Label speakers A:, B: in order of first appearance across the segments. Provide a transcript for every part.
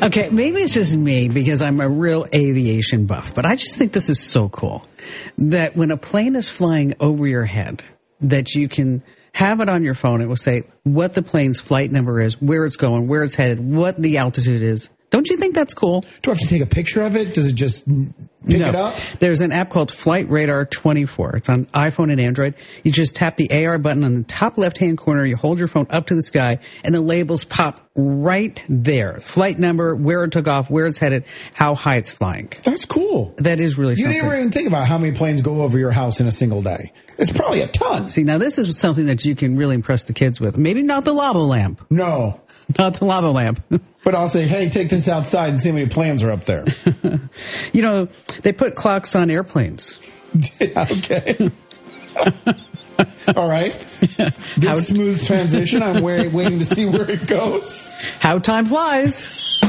A: Okay, maybe it's just me because I'm a real aviation buff, but I just think this is so cool that when a plane is flying over your head, that you can have it on your phone. It will say what the plane's flight number is, where it's going, where it's headed, what the altitude is. Don't you think that's cool?
B: Do I have to take a picture of it? Does it just pick it up?
A: There's an app called Flight Radar 24. It's on iPhone and Android. You just tap the AR button on the top left-hand corner. You hold your phone up to the sky, and the labels pop right there. Flight number, where it took off, where it's headed, how high it's flying.
B: That's cool.
A: That is really something.
B: You didn't even think about how many planes go over your house in a single day. It's probably a ton.
A: See, now this is something that you can really impress the kids with. Maybe not the lava lamp.
B: No.
A: Not the lava lamp.
B: But I'll say, hey, take this outside and see how many planes are up there.
A: You know, they put clocks on airplanes.
B: Yeah, okay. All right. This smooth transition. I'm waiting to see where it goes.
A: How time flies.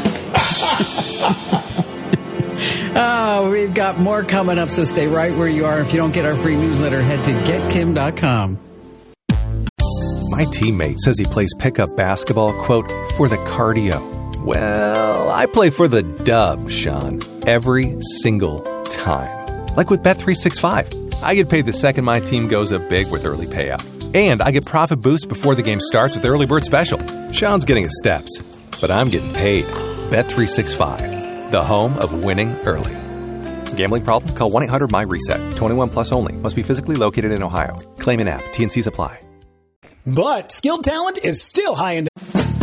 A: Oh, we've got more coming up, so stay right where you are. If you don't get our free newsletter, head to getkim.com.
C: My teammate says he plays pickup basketball, quote, for the cardio. Well, I play for the dub, Sean, every single time. Like with Bet365. I get paid the second my team goes up big with early payout. And I get profit boost before the game starts with Early Bird Special. Sean's getting his steps, but I'm getting paid. Bet365, the home of winning early. Gambling problem? Call 1-800-MY-RESET. 21 plus only. Must be physically located in Ohio. Claim in app. T&Cs apply.
D: But skilled talent is still high in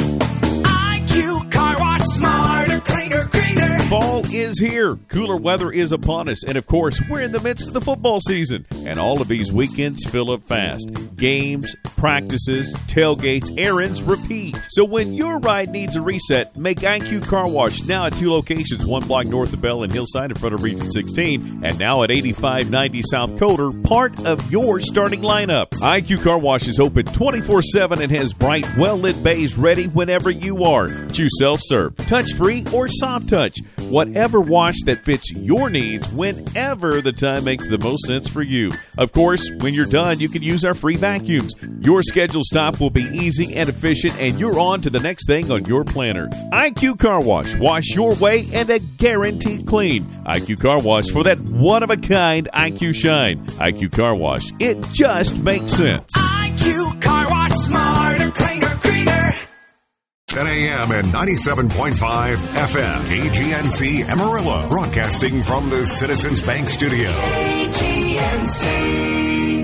D: IQ Car Wash, smarter, cleaner, greener.
E: Fall is here. Cooler weather is upon us. And, of course, we're in the midst of the football season. And all of these weekends fill up fast. Games, practices, tailgates, errands, repeat. So when your ride needs a reset, make IQ Car Wash now at 2 locations, 1 block north of Bell and Hillside in front of Region 16, and now at 8590 South Coder, part of your starting lineup. IQ Car Wash is open 24/7 and has bright, well-lit bays ready whenever you are. Choose self-serve, touch-free, or soft touch. Whatever wash that fits your needs whenever the time makes the most sense for you. Of course, when you're done, you can use our free vacuums. Your scheduled stop will be easy and efficient, and you're on to the next thing on your planner. IQ Car Wash. Wash your way and a guaranteed clean. IQ Car Wash for that one-of-a-kind IQ shine. IQ Car Wash. It just makes sense.
D: IQ Car Wash, smarter, cleaner, greener.
F: 10 a.m. and 97.5 FM. KGNC Amarillo. Broadcasting from the Citizens Bank Studio. KGNC.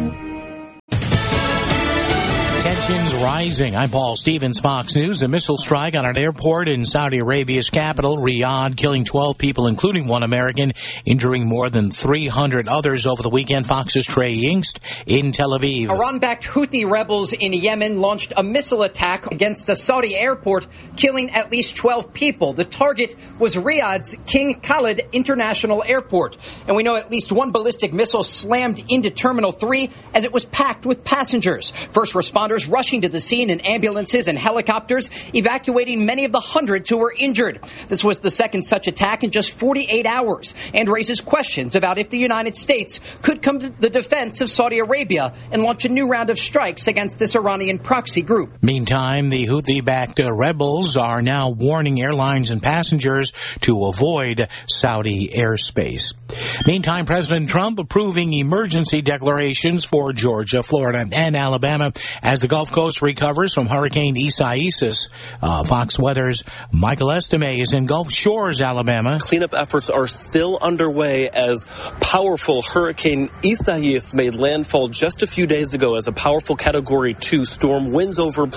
G: Tensions rising. I'm Paul Stevens, Fox News. A missile strike on an airport in Saudi Arabia's capital, Riyadh, killing 12 people, including 1 American, injuring more than 300 others over the weekend. Fox's Trey Yingst in Tel Aviv.
H: Iran-backed Houthi rebels in Yemen launched a missile attack against a Saudi airport, killing at least 12 people. The target was Riyadh's King Khalid International Airport. And we know at least 1 ballistic missile slammed into Terminal 3 as it was packed with passengers. First responders rushing to the scene in ambulances and helicopters, evacuating many of the hundreds who were injured. This was the second such attack in just 48 hours and raises questions about if the United States could come to the defense of Saudi Arabia and launch a new round of strikes against this Iranian proxy group.
G: Meantime, the Houthi-backed rebels are now warning airlines and passengers to avoid Saudi airspace. Meantime, President Trump approving emergency declarations for Georgia, Florida, and Alabama as the Gulf Coast recovers from Hurricane Isaias. Fox Weather's Michael Estime is in Gulf Shores, Alabama.
I: Cleanup efforts are still underway as powerful Hurricane Isaias made landfall just a few days ago as a powerful Category 2 storm, winds over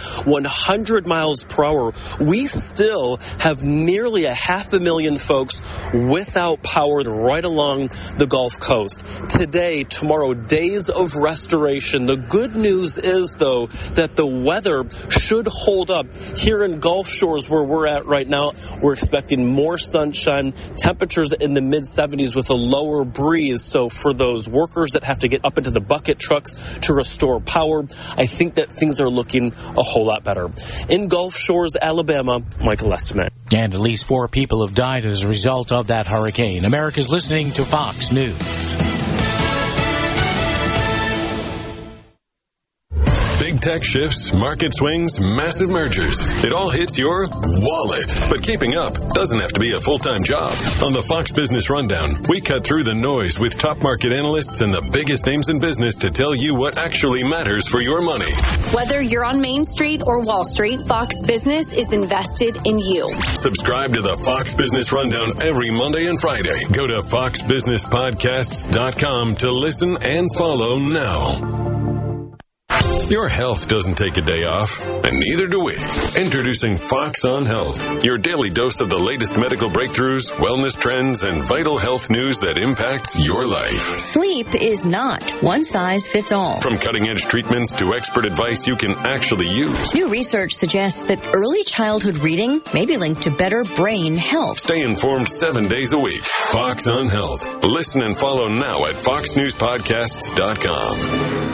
I: 100 miles per hour. We still have nearly 500,000 folks without power right along the Gulf Coast. Today, tomorrow, days of restoration. The good news is, though, that the weather should hold up. Here in Gulf Shores, where we're at right now, we're expecting more sunshine, temperatures in the mid-70s with a lower breeze. So for those workers that have to get up into the bucket trucks to restore power, I think that things are looking a whole lot better. In Gulf Shores, Alabama, Michael Estime.
G: And at least 4 people have died as a result of that hurricane. America's listening to Fox News.
F: Big
J: Big tech shifts, market swings, massive mergers. It all hits your wallet. But keeping up doesn't have to be a full-time job. On the Fox Business Rundown, we cut through the noise with top market analysts and the biggest names in business to tell you what actually matters for your money.
K: Whether you're on Main Street or Wall Street, Fox Business is invested in you.
J: Subscribe to the Fox Business Rundown every Monday and Friday. Go to foxbusinesspodcasts.com to listen and follow now. Your health doesn't take a day off, and neither do we. Introducing Fox on Health, your daily dose of the latest medical breakthroughs, wellness trends, and vital health news that impacts your life.
L: Sleep is not one size fits all.
J: From cutting-edge treatments to expert advice you can actually use.
L: New research suggests that early childhood reading may be linked to better brain health.
J: Stay informed 7 days a week. Fox on Health. Listen and follow now at foxnewspodcasts.com.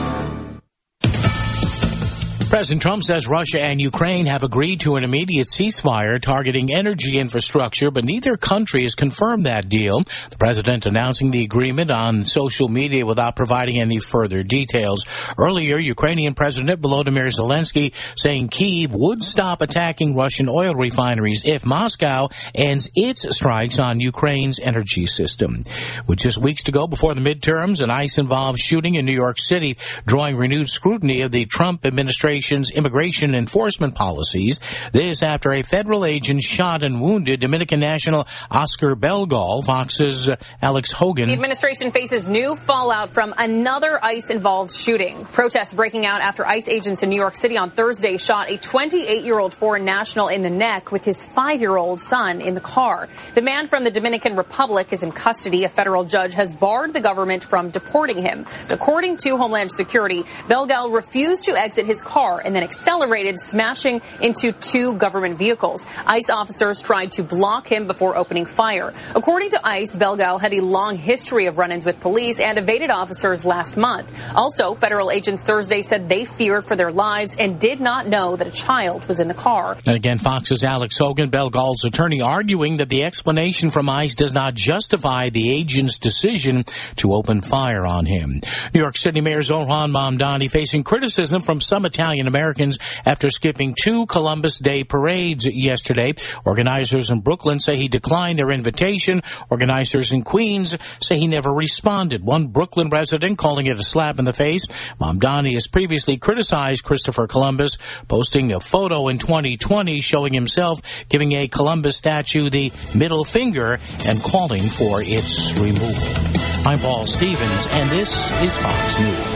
G: President Trump says Russia and Ukraine have agreed to an immediate ceasefire targeting energy infrastructure, but neither country has confirmed that deal. The president announcing the agreement on social media without providing any further details. Earlier, Ukrainian President Volodymyr Zelensky saying Kyiv would stop attacking Russian oil refineries if Moscow ends its strikes on Ukraine's energy system. With just weeks to go before the midterms, an ICE-involved shooting in New York City drawing renewed scrutiny of the Trump administration's immigration enforcement policies. This after a federal agent shot and wounded Dominican national Oscar Belgal. Fox's Alex Hogan.
M: The administration faces new fallout from another ICE-involved shooting. Protests breaking out after ICE agents in New York City on Thursday shot a 28-year-old foreign national in the neck with his 5-year-old son in the car. The man from the Dominican Republic is in custody. A federal judge has barred the government from deporting him. According to Homeland Security, Belgal refused to exit his car and then accelerated, smashing into 2 government vehicles. ICE officers tried to block him before opening fire. According to ICE, Belgal had a long history of run-ins with police and evaded officers last month. Also, federal agents Thursday said they feared for their lives and did not know that a child was in the car.
G: And again, Fox's Alex Hogan, Belgal's attorney, arguing that the explanation from ICE does not justify the agent's decision to open fire on him. New York City Mayor Zohran Mamdani facing criticism from some Italian Americans after skipping 2 Columbus Day parades yesterday. Organizers in Brooklyn say he declined their invitation. Organizers in Queens say he never responded. One Brooklyn resident calling it a slap in the face. Mamdani has previously criticized Christopher Columbus, posting a photo in 2020 showing himself giving a Columbus statue the middle finger and calling for its removal. I'm Paul Stevens, and this is Fox News.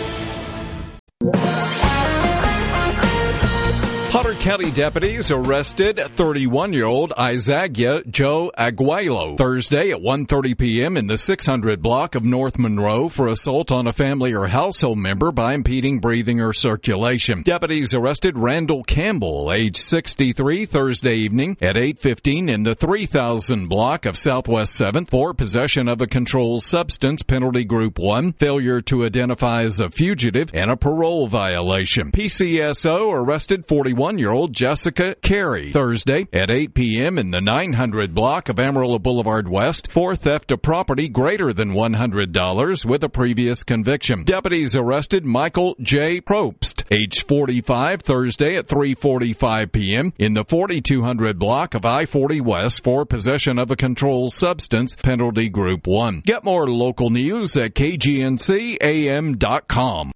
N: Potter County deputies arrested 31-year-old Isaagia Joe Aguilo Thursday at 1:30 p.m. in the 600 block of North Monroe for assault on a family or household member by impeding breathing or circulation. Deputies arrested Randall Campbell, age 63, Thursday evening at 8:15 in the 3000 block of Southwest 7th for possession of a controlled substance, penalty group 1, failure to identify as a fugitive, and a parole violation. PCSO arrested 41-year-old Jessica Carey Thursday at 8 p.m. in the 900 block of Amarillo Boulevard West for theft of property greater than $100 with a previous conviction. Deputies arrested Michael J. Probst, age 45, Thursday at 3:45 p.m. in the 4200 block of I-40 West for possession of a controlled substance, penalty group 1. Get more local news at KGNCAM.com.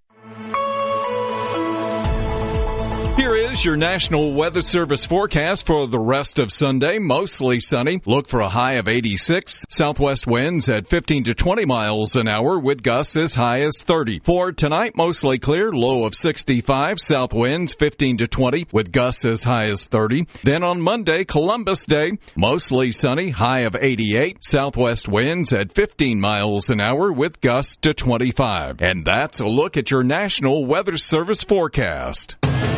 N: Here is your National Weather Service forecast for the rest of Sunday. Mostly sunny. Look for a high of 86. Southwest winds at 15 to 20 miles an hour with gusts as high as 30. For tonight, mostly clear. Low of 65. South winds 15 to 20 with gusts as high as 30. Then on Monday, Columbus Day, mostly sunny. High of 88. Southwest winds at 15 miles an hour with gusts to 25. And that's a look at your National Weather Service forecast.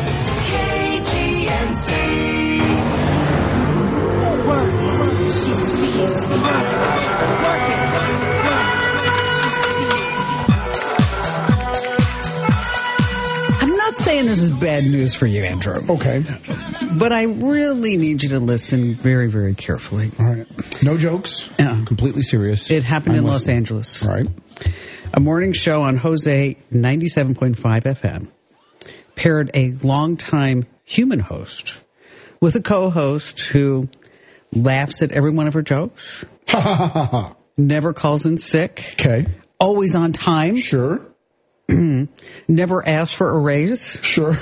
O: KGNC.
A: I'm not saying this is bad news for you, Andrew.
B: Okay.
A: But I really need you to listen very, very carefully.
B: All right. No jokes.
A: Yeah.
B: Completely serious.
A: It happened in Los Angeles.
B: All right.
A: A morning show on Jose 97.5 FM. paired a longtime human host with a co-host who laughs at every one of her jokes, never calls in sick, always on time, never asks for a raise,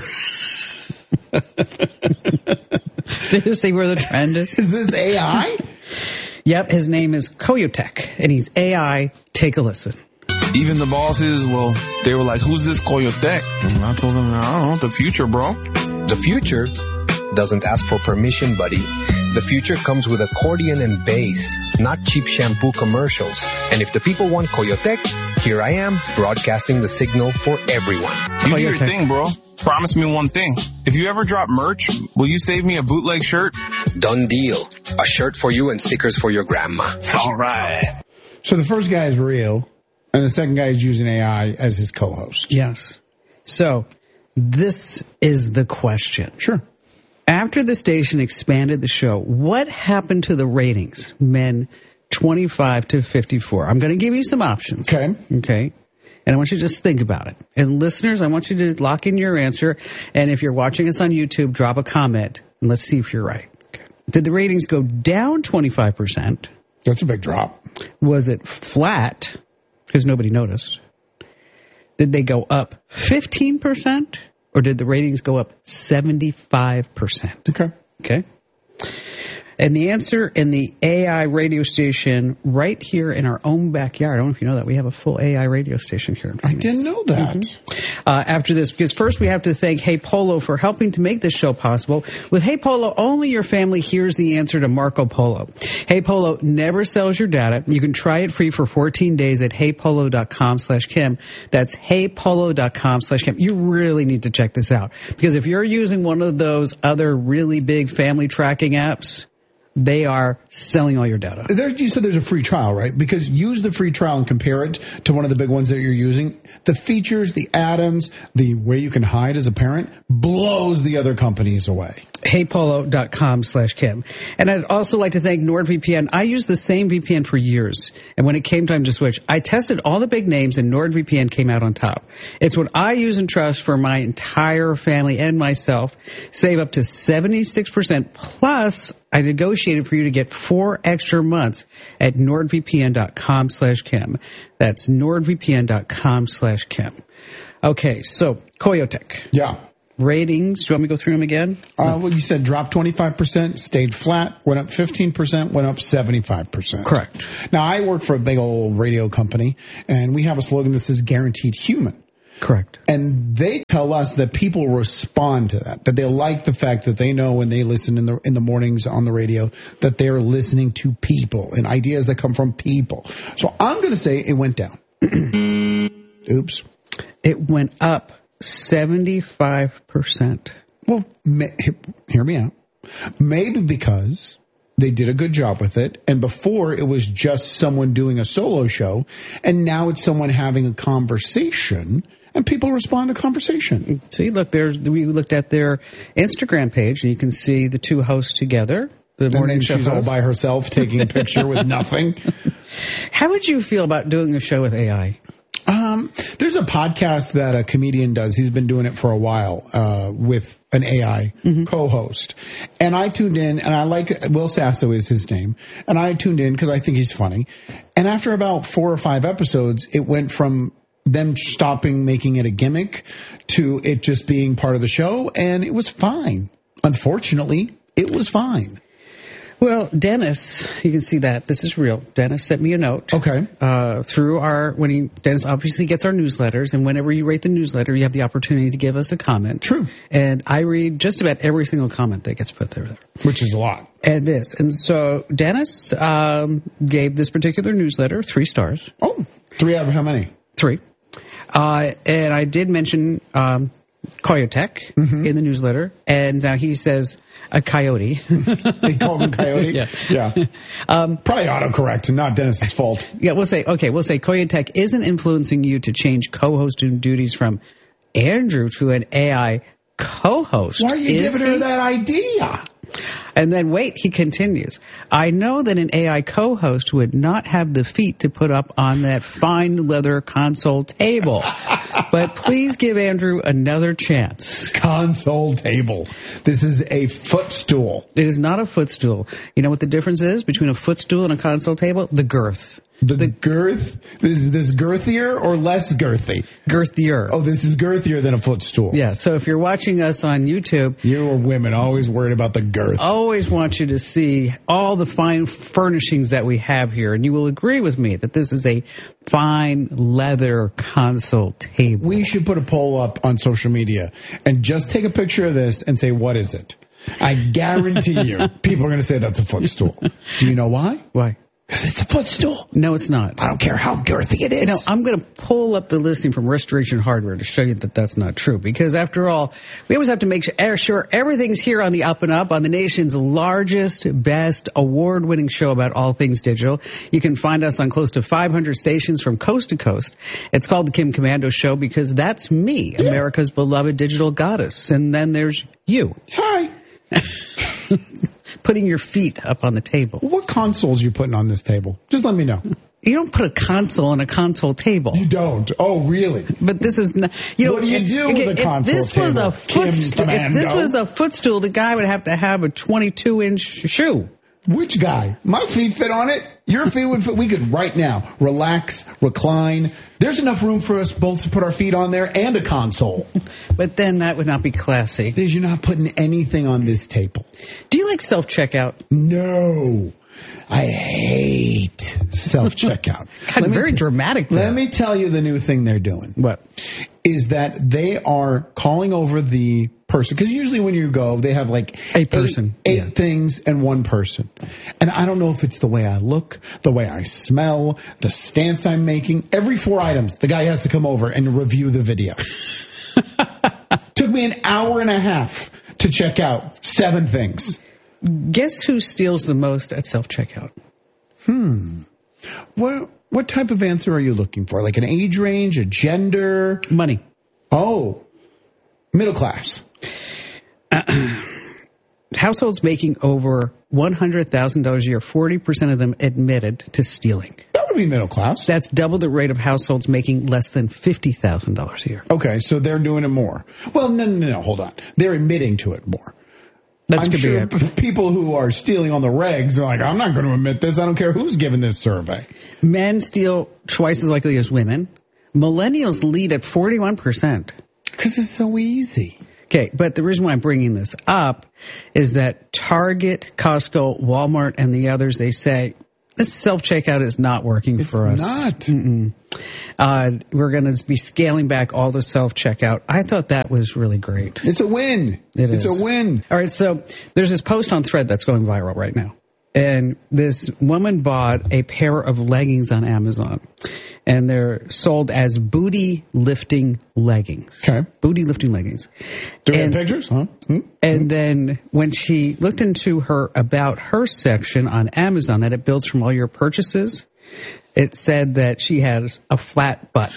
A: Did you see where the trend is?
B: Is this AI?
A: Yep, his name is Koyotek, and he's AI. Take a listen.
O: Even the bosses, well, they were like, who's this Koyotek? And I told them, I don't know, the future, bro.
P: The future doesn't ask for permission, buddy. The future comes with accordion and bass, not cheap shampoo commercials. And if the people want Koyotek, here I am, broadcasting the signal for everyone.
O: You do your thing, bro. Promise me one thing. If you ever drop merch, will you save me a bootleg shirt?
P: Done deal. A shirt for you and stickers for your grandma.
O: All right.
B: So the first guy is real, and the second guy is using AI as his co-host.
A: Yes. So this is the question.
B: Sure.
A: After the station expanded the show, what happened to the ratings? Men 25 to 54. I'm going to give you some options. Okay. And I want you to just think about it. And listeners, I want you to lock in your answer. And if you're watching us on YouTube, drop a comment and let's see if you're right. Okay. Did the ratings go down 25%?
B: That's a big drop.
A: Was it flat? Because nobody noticed. Did they go up 15%? Or did the ratings go up 75%? Okay. And the answer in the AI radio station right here in our own backyard. I don't know if you know that. We have a full AI radio station here.
B: I didn't know that.
A: After this, because first we have to thank Hey Polo for helping to make this show possible. With Hey Polo, only your family hears the answer to Marco Polo. Hey Polo never sells your data. You can try it free for 14 days at heypolo.com/Kim. That's heypolo.com/Kim. You really need to check this out. Because if you're using one of those other really big family tracking apps, they are selling all your data.
B: You said there's a free trial, right? Because use the free trial and compare it to one of the big ones that you're using. The features, the add-ons, the way you can hide as a parent blows the other companies away.
A: heypolo.com/Kim. And I'd also like to thank NordVPN. I used the same VPN for years. And when it came time to switch, I tested all the big names and NordVPN came out on top. It's what I use and trust for my entire family and myself. Save up to 76% plus I negotiated for you to get 4 extra months at nordvpn.com/Kim. That's nordvpn.com/Kim. Okay, so Koyotek.
B: Yeah.
A: Ratings. Do you want me to go through them again?
B: Well, you said dropped 25%, stayed flat, went up 15%, went up 75%.
A: Correct.
B: Now, I work for a big old radio company, and we have a slogan that says guaranteed human.
A: Correct.
B: And they tell us that people respond to that they like the fact that they know when they listen in the mornings on the radio that they're listening to people and ideas that come from people. So I'm going to say it went down. Oops.
A: It went up 75%.
B: Well, hear me out. Maybe because they did a good job with it. And before it was just someone doing a solo show. And now it's someone having a conversation. And people respond to conversation.
A: See, look, we looked at their Instagram page, and you can see the two hosts together. The morning
B: and then
A: show
B: she's all by herself taking a picture with nothing.
A: How would you feel about doing a show with AI?
B: There's a podcast that a comedian does. He's been doing it for a while with an AI co-host. And I tuned in, and I like Will Sasso is his name. And I tuned in because I think he's funny. And after about 4 or 5 episodes, it went from them stopping making it a gimmick to it just being part of the show, and it was fine. Unfortunately, it was fine.
A: Well, Dennis, you can see that this is real. Dennis sent me a note.
B: Okay.
A: Through Dennis obviously gets our newsletters, and whenever you rate the newsletter, you have the opportunity to give us a comment.
B: True.
A: And I read just about every single comment that gets put there.
B: Which is a lot.
A: It is. And so Dennis gave this particular newsletter 3 stars.
B: Oh, 3 out of how many?
A: 3. And I did mention Koyotek in the newsletter, and he says a coyote.
B: They call him coyote?
A: Yeah.
B: Probably autocorrect and not Dennis's fault.
A: Yeah, we'll say Koyotek isn't influencing you to change co-hosting duties from Andrew to an AI co-host.
B: Why are you giving her that idea?
A: And then wait, he continues. I know that an AI co-host would not have the feet to put up on that fine leather console table. But please give Andrew another chance.
B: Console table. This is a footstool.
A: It is not a footstool. You know what the difference is between a footstool and a console table? The girth.
B: The girth? Is this girthier or less girthy?
A: Girthier.
B: Oh, this is girthier than a footstool.
A: Yeah, so if you're watching us on YouTube...
B: You or women always worried about the girth.
A: Always want you to see all the fine furnishings that we have here. And you will agree with me that this is a fine leather console table.
B: We should put a poll up on social media and just take a picture of this and say, what is it? I guarantee you, people are going to say that's a footstool. Do you know why?
A: Why?
B: Because it's a footstool.
A: No, it's not.
B: I don't care how girthy it is.
A: No, I'm going to pull up the listing from Restoration Hardware to show you that that's not true. Because after all, we always have to make sure everything's here on the Up and Up, on the nation's largest, best, award-winning show about all things digital. You can find us on close to 500 stations from coast to coast. It's called The Kim Komando Show because that's me, America's beloved digital goddess. And then there's you.
B: Hi.
A: Putting your feet up on the table.
B: What consoles you putting on this table? Just let me know.
A: You don't put a console on a console table.
B: You don't. Oh, really?
A: But this is not. You know,
B: what do you do with a console table?
A: If this was a footstool, the guy would have to have a 22-inch shoe.
B: Which guy? My feet fit on it. Your feet would fit. We could right now relax, recline. There's enough room for us both to put our feet on there and a console.
A: But then that would not be classy.
B: Because you're not putting anything on this table.
A: Do you like self-checkout?
B: No. I hate self-checkout.
A: Very dramatic.
B: Let me tell you the new thing they're doing.
A: What?
B: Is that they are calling over the person. Because usually when you go, they have like
A: eight
B: things and one person. And I don't know if it's the way I look, the way I smell, the stance I'm making. Every 4 items, the guy has to come over and review the video. Took me an hour and a half to check out 7 things.
A: Guess who steals the most at self-checkout?
B: What type of answer are you looking for? Like an age range, a gender?
A: Money.
B: Oh, middle class.
A: Households making over $100,000 a year, 40% of them admitted to stealing.
B: That would be middle class.
A: That's double the rate of households making less than $50,000 a year.
B: Okay, so they're doing it more. Well, no, hold on. They're admitting to it more. I'm sure people who are stealing on the regs are like, I'm not going to admit this. I don't care who's giving this survey.
A: Men steal twice as likely as women. Millennials lead at 41%.
B: Because it's so easy.
A: Okay, but the reason why I'm bringing this up is that Target, Costco, Walmart, and the others, they say, this self-checkout is not working for us.
B: It's not.
A: We're going to be scaling back all the self-checkout. I thought that was really great.
B: It's a win. It's a win.
A: All right, so there's this post on Thread that's going viral right now. And this woman bought a pair of leggings on Amazon. And they're sold as booty lifting leggings.
B: Okay.
A: Booty lifting leggings.
B: Do we have pictures? Huh?
A: And then when she looked into her About Her section on Amazon that it builds from all your purchases, it said that she has a flat butt.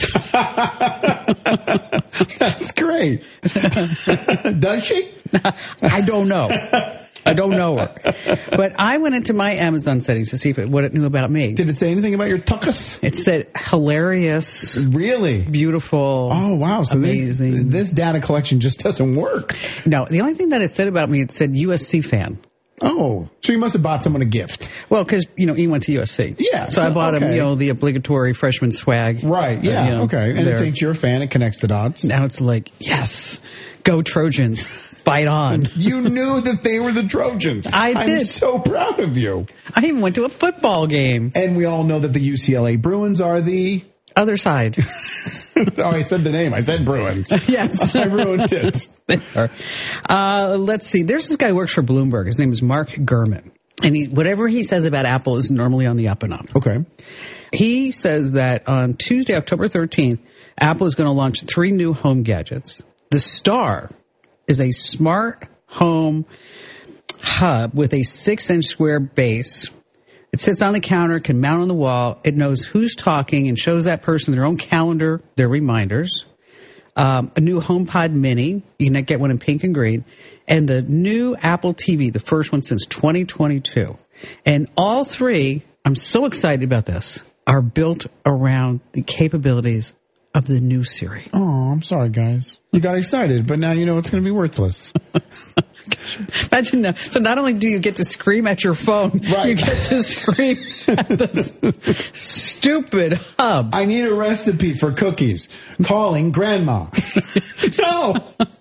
B: That's great. Does she?
A: I don't know. I don't know her. But I went into my Amazon settings to see what it knew about me.
B: Did it say anything about your tuchus?
A: It said hilarious.
B: Really?
A: Beautiful.
B: Oh, wow. So
A: amazing.
B: This data collection just doesn't work.
A: No, the only thing that it said about me, it said USC fan.
B: Oh, so you must have bought someone a gift.
A: Well, because, he went to USC.
B: Yeah.
A: So I bought him, the obligatory freshman swag.
B: Right, yeah, okay. And
A: there.
B: it thinks you're a fan. It connects the dots.
A: Now it's like, yes, go Trojans. Fight on.
B: You knew that they were the Trojans.
A: I did.
B: I'm so proud of you.
A: I even went to a football game.
B: And we all know that the UCLA Bruins are the...
A: other side.
B: Oh, I said the name. I said Bruins.
A: Yes.
B: I ruined it.
A: Let's see. There's this guy who works for Bloomberg. His name is Mark Gurman. And whatever he says about Apple is normally on the up and up.
B: Okay.
A: He says that on Tuesday, October 13th, Apple is going to launch 3 new home gadgets. The Star is a smart home hub with a 6-inch square base. It sits on the counter, can mount on the wall. It knows who's talking and shows that person their own calendar, their reminders. A new HomePod Mini. You can get one in pink and green. And the new Apple TV, the first one since 2022. And all 3, I'm so excited about this, are built around the capabilities of the new Siri.
B: Oh, I'm sorry, guys. You got excited, but now you know it's going to be worthless.
A: Imagine that. So not only do you get to scream at your phone,
B: right.
A: You get to scream at this stupid hub.
B: I need a recipe for cookies. Calling grandma. No.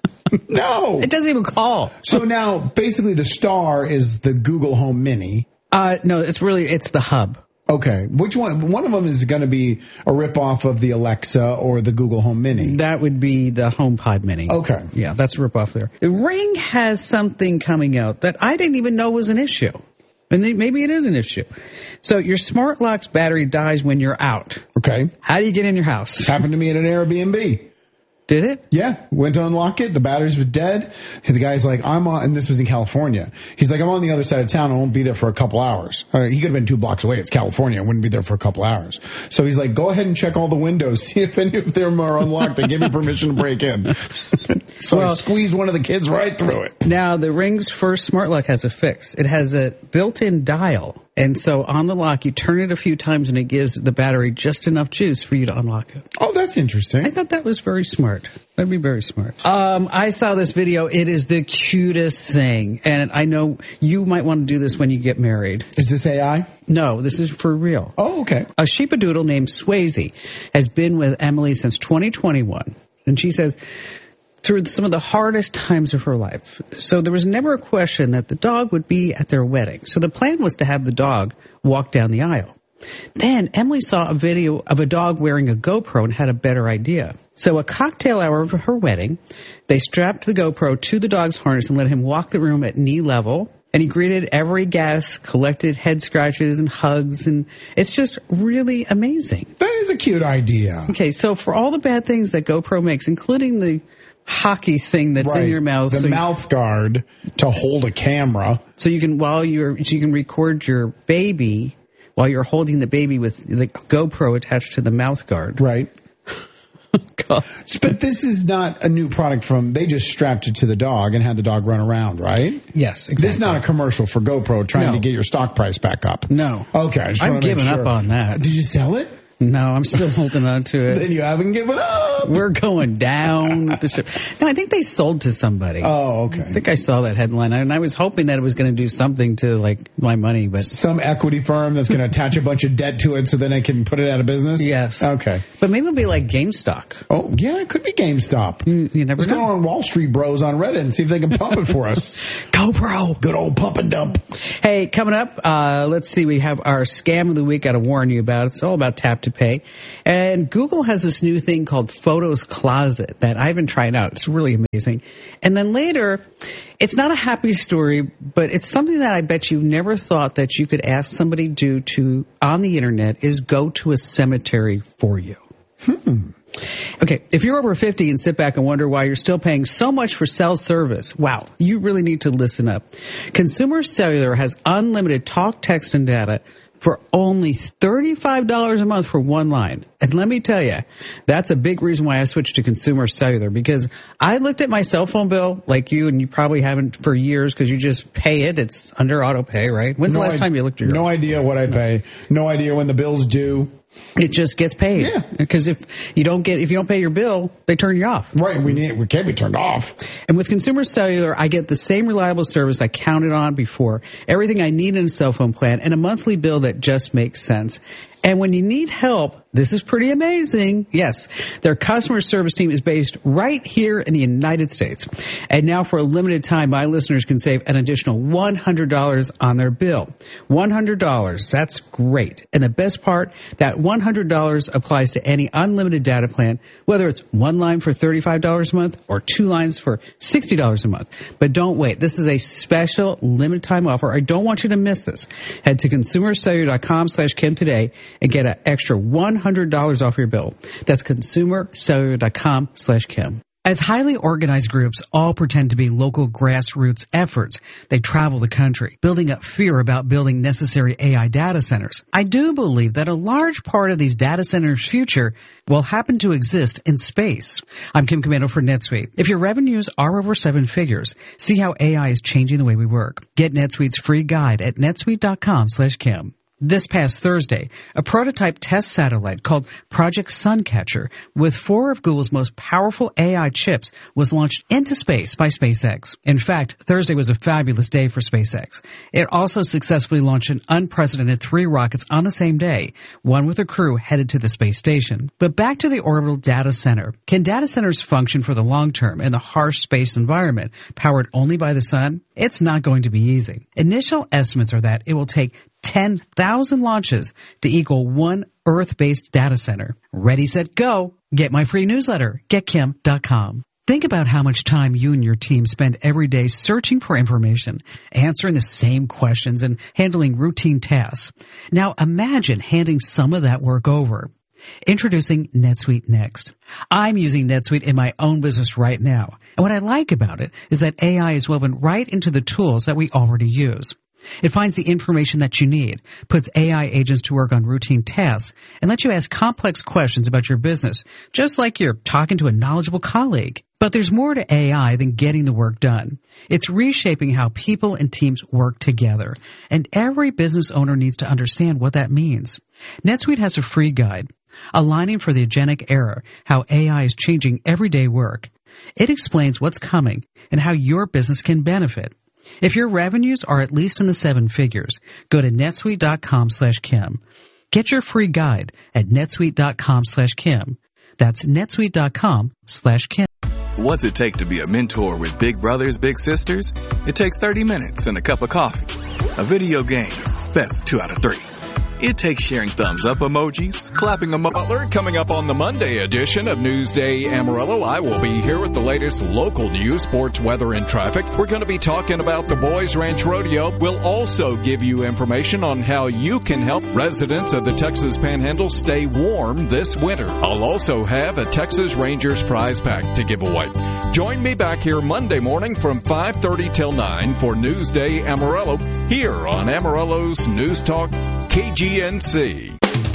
B: No.
A: It doesn't even call.
B: So now, basically, the star is the Google Home Mini.
A: No, it's the hub.
B: Okay. Which one? One of them is going to be a ripoff of the Alexa or the Google Home Mini.
A: That would be the HomePod Mini.
B: Okay.
A: Yeah, that's a ripoff there. The Ring has something coming out that I didn't even know was an issue. And maybe it is an issue. So your smart lock's battery dies when you're out.
B: Okay.
A: How do you get in your house?
B: Happened to me at an Airbnb.
A: Did it?
B: Yeah. Went to unlock it. The batteries were dead. And the guy's like, I'm on, and this was in California. He's like, I'm on the other side of town. I won't be there for a couple hours. He could have been 2 blocks away. It's California. I wouldn't be there for a couple hours. So he's like, go ahead and check all the windows. See if any of them are unlocked. They give me permission to break in. So I squeezed one of the kids right through it.
A: Now, the Ring's first smart lock has a fix. It has a built-in dial. And so on the lock, you turn it a few times and it gives the battery just enough juice for you to unlock it.
B: Oh, that's interesting.
A: I thought that was very smart. That'd be very smart. I saw this video. It is the cutest thing. And I know you might want to do this when you get married.
B: Is this AI?
A: No, this is for real.
B: Oh, okay.
A: A sheepadoodle named Swayze has been with Emily since 2021. And she says, through some of the hardest times of her life. So there was never a question that the dog would be at their wedding. So the plan was to have the dog walk down the aisle. Then Emily saw a video of a dog wearing a GoPro and had a better idea. So a cocktail hour of her wedding, they strapped the GoPro to the dog's harness and let him walk the room at knee level. And he greeted every guest, collected head scratches and hugs, and it's just really amazing.
B: That is a cute idea.
A: Okay, so for all the bad things that GoPro makes, including the hockey thing that's in your mouth.
B: The mouth guard to hold a camera.
A: So you can, you can record your baby while you're holding the baby with the GoPro attached to the mouth guard.
B: Right. God. But this is not a new product they just strapped it to the dog and had the dog run around, right?
A: Yes, exactly.
B: This is not a commercial for GoPro trying to get your stock price back up.
A: No.
B: Okay.
A: I've given up on that.
B: Did you sell it?
A: No, I'm still holding on to it.
B: Then you haven't given up.
A: We're going down with the ship. No, I think they sold to somebody.
B: Oh, okay.
A: I think I saw that headline, and I was hoping that it was going to do something to, like, my money, but...
B: Some equity firm that's going to attach a bunch of debt to it so then I can put it out of business?
A: Yes.
B: Okay.
A: But maybe it'll be like GameStop.
B: Oh, yeah, it could be GameStop.
A: You never know.
B: Let's go on Wall Street Bros on Reddit and see if they can pump it for us.
A: GoPro.
B: Good old pump and dump.
A: Hey, coming up, let's see, we have our scam of the week I got to warn you about. It's all about tap to pay. And Google has this new thing called Photos Closet that I haven't tried out. It's really amazing. And then later, it's not a happy story, but it's something that I bet you never thought that you could ask somebody to on the internet is go to a cemetery for you. Okay, if you're over 50 and sit back and wonder why you're still paying so much for cell service, wow, you really need to listen up. Consumer Cellular has unlimited talk, text, and data for only $35 a month for one line. And let me tell you, that's a big reason why I switched to Consumer Cellular, because I looked at my cell phone bill like you, and you probably haven't for years because you just pay it. It's under auto pay, right? When's the last time you looked at your
B: No idea what I pay. No idea when the bill's due.
A: It just gets paid.
B: Yeah.
A: Because if you don't pay your bill, they turn you off.
B: Right. We can't be turned off.
A: And with Consumer Cellular, I get the same reliable service I counted on before, everything I need in a cell phone plan, and a monthly bill that just makes sense. And when you need help, this is pretty amazing. Yes, their customer service team is based right here in the United States. And now for a limited time, my listeners can save an additional $100 on their bill. $100. That's great. And the best part, that $100 applies to any unlimited data plan, whether it's one line for $35 a month or two lines for $60 a month. But don't wait. This is a special limited time offer. I don't want you to miss this. Head to consumercellular.com/Kim today and get an extra $100 off your bill. That's consumercellular.com/Kim. As highly organized groups all pretend to be local grassroots efforts, they travel the country, building up fear about building necessary AI data centers. I do believe that a large part of these data centers' future will happen to exist in space. I'm Kim Komando for NetSuite. If your revenues are over 7 figures, see how AI is changing the way we work. Get NetSuite's free guide at netsuite.com/Kim. This past Thursday, a prototype test satellite called Project Suncatcher with 4 of Google's most powerful AI chips was launched into space by SpaceX. In fact, Thursday was a fabulous day for SpaceX. It also successfully launched an unprecedented 3 rockets on the same day, one with a crew headed to the space station. But back to the orbital data center. Can data centers function for the long term in the harsh space environment powered only by the sun? It's not going to be easy. Initial estimates are that it will take 10,000 launches to equal one Earth-based data center. Ready, set, go. Get my free newsletter, getkim.com. Think about how much time you and your team spend every day searching for information, answering the same questions, and handling routine tasks. Now imagine handing some of that work over. Introducing NetSuite Next. I'm using NetSuite in my own business right now. And what I like about it is that AI is woven right into the tools that we already use. It finds the information that you need, puts AI agents to work on routine tasks, and lets you ask complex questions about your business, just like you're talking to a knowledgeable colleague. But there's more to AI than getting the work done. It's reshaping how people and teams work together, and every business owner needs to understand what that means. NetSuite has a free guide, Aligning for the Agentic Era, how AI is changing everyday work. It explains what's coming and how your business can benefit. If your revenues are at least in the 7 figures, go to netsuite.com/Kim. Get your free guide at netsuite.com/Kim. That's netsuite.com/Kim.
Q: What's it take to be a mentor with big brothers, big sisters? It takes 30 minutes and a cup of coffee. A video game. Best 2 out of 3. It takes sharing thumbs up emojis, clapping
N: Butler, coming up on the Monday edition of Newsday Amarillo, I will be here with the latest local news, sports, weather, and traffic. We're going to be talking about the Boys Ranch Rodeo. We'll also give you information on how you can help residents of the Texas Panhandle stay warm this winter. I'll also have a Texas Rangers prize pack to give away. Join me back here Monday morning from 5:30 till 9 for Newsday Amarillo here on Amarillo's News Talk KGNC.